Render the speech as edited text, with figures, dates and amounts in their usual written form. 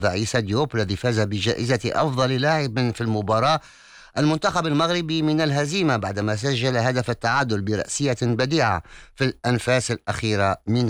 عيسى ديوب الذي فاز بجائزة أفضل لاعب في المباراة المنتخب المغربي من الهزيمة بعدما سجل هدف التعادل برأسية بديعة في الأنفاس الأخيرة من